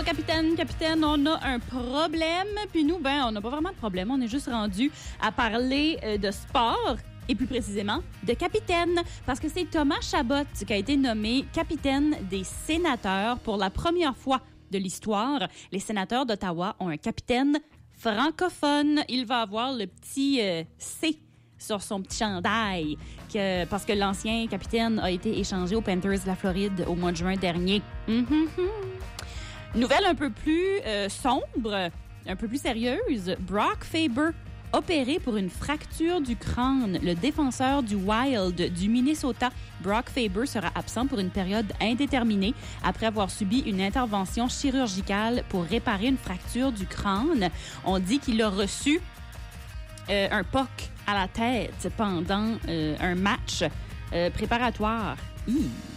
capitaine, on a un problème. Puis nous, on n'a pas vraiment de problème. On est juste rendu à parler de sport. Et plus précisément, de capitaine. Parce que c'est Thomas Chabot qui a été nommé capitaine des sénateurs pour la première fois de l'histoire. Les sénateurs d'Ottawa ont un capitaine francophone. Il va avoir le petit C sur son petit chandail parce que l'ancien capitaine a été échangé aux Panthers de la Floride au mois de juin dernier. Nouvelle un peu plus sombre, un peu plus sérieuse. Brock Faber, opéré pour une fracture du crâne. Le défenseur du Wild du Minnesota, Brock Faber, sera absent pour une période indéterminée après avoir subi une intervention chirurgicale pour réparer une fracture du crâne. On dit qu'il a reçu un POC à la tête pendant un match préparatoire.